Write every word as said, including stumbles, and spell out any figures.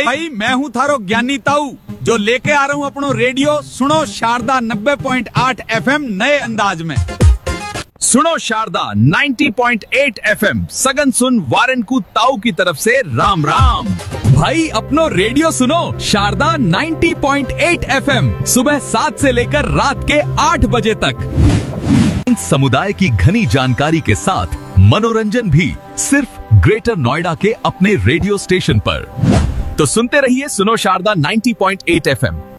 भाई मैं हूँ थारो ज्ञानी ताऊ जो लेके आ रहा हूँ अपनो रेडियो सुनो शारदा नब्बे पॉइंट आठ एफएम नए अंदाज में। सुनो शारदा नब्बे पॉइंट आठ एफएम सगन सुन वारनकू ताऊ की तरफ से राम राम। भाई अपनो रेडियो सुनो शारदा नब्बे पॉइंट आठ एफएम सुबह सात से लेकर रात के आठ बजे तक। समुदाय की घनी जानकारी के साथ मनोरंजन भी सिर्फ ग्रेटर नोएडा के अपने रेडियो स्टेशन पर। तो सुनते रहिए सुनो शारदा नब्बे पॉइंट आठ एफएम।